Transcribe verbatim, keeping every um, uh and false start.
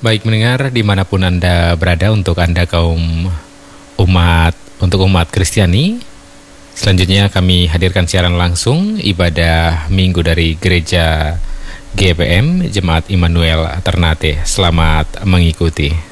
Baik mendengar dimanapun Anda berada, untuk Anda kaum umat, untuk umat Kristiani, selanjutnya kami hadirkan siaran langsung ibadah minggu dari Gereja G P M Jemaat Immanuel Ternate. Selamat mengikuti.